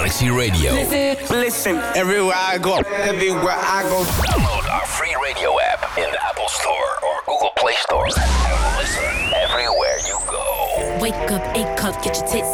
Galaxy Radio. Listen, everywhere I go, Download our free radio app in the Apple Store or Google Play Store. And listen everywhere you go. Wake up, 8 cup, get your tits